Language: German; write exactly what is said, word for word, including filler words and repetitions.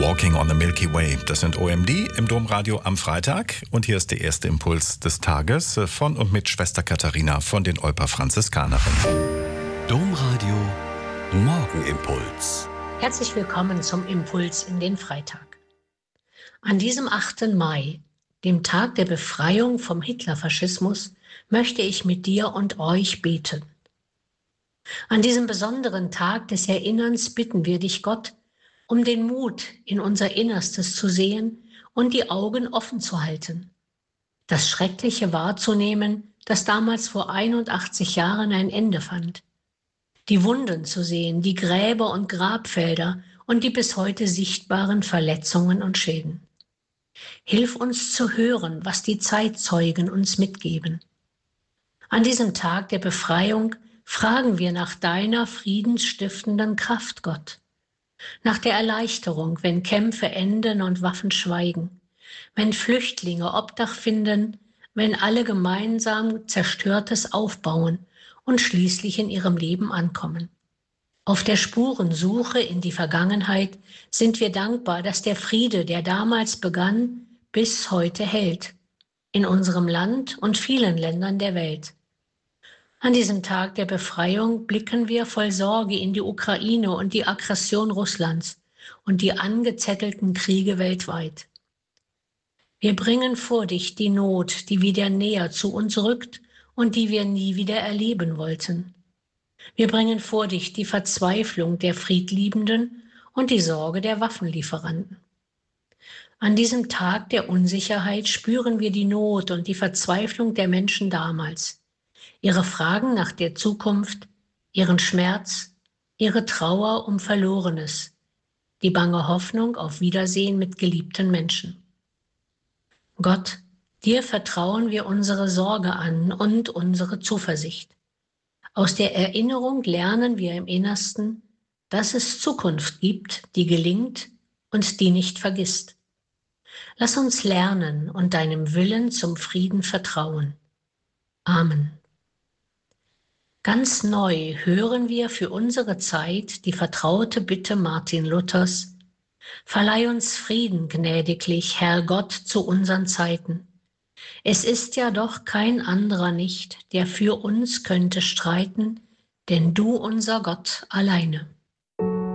Walking on the Milky Way. Das sind O M D im Domradio am Freitag. Und hier ist der erste Impuls des Tages von und mit Schwester Katharina von den Olper Franziskanerinnen. Domradio Morgenimpuls. Herzlich willkommen zum Impuls in den Freitag. An diesem achten Mai, dem Tag der Befreiung vom Hitlerfaschismus, möchte ich mit dir und euch beten. An diesem besonderen Tag des Erinnerns bitten wir dich, Gott, um den Mut, in unser Innerstes zu sehen und die Augen offen zu halten. Das Schreckliche wahrzunehmen, das damals vor einundachtzig Jahren ein Ende fand. Die Wunden zu sehen, die Gräber und Grabfelder und die bis heute sichtbaren Verletzungen und Schäden. Hilf uns zu hören, was die Zeitzeugen uns mitgeben. An diesem Tag der Befreiung fragen wir nach deiner friedensstiftenden Kraft, Gott. Nach der Erleichterung, wenn Kämpfe enden und Waffen schweigen, wenn Flüchtlinge Obdach finden, wenn alle gemeinsam Zerstörtes aufbauen und schließlich in ihrem Leben ankommen. Auf der Spurensuche in die Vergangenheit sind wir dankbar, dass der Friede, der damals begann, bis heute hält, in unserem Land und vielen Ländern der Welt. An diesem Tag der Befreiung blicken wir voll Sorge in die Ukraine und die Aggression Russlands und die angezettelten Kriege weltweit. Wir bringen vor dich die Not, die wieder näher zu uns rückt und die wir nie wieder erleben wollten. Wir bringen vor dich die Verzweiflung der Friedliebenden und die Sorge der Waffenlieferanten. An diesem Tag der Unsicherheit spüren wir die Not und die Verzweiflung der Menschen damals. Ihre Fragen nach der Zukunft, ihren Schmerz, ihre Trauer um Verlorenes, die bange Hoffnung auf Wiedersehen mit geliebten Menschen. Gott, dir vertrauen wir unsere Sorge an und unsere Zuversicht. Aus der Erinnerung lernen wir im Innersten, dass es Zukunft gibt, die gelingt und die nicht vergisst. Lass uns lernen und deinem Willen zum Frieden vertrauen. Amen. Ganz neu hören wir für unsere Zeit die vertraute Bitte Martin Luthers: Verleih uns Frieden gnädiglich, Herr Gott, zu unseren Zeiten. Es ist ja doch kein anderer nicht, der für uns könnte streiten, denn du, unser Gott, alleine.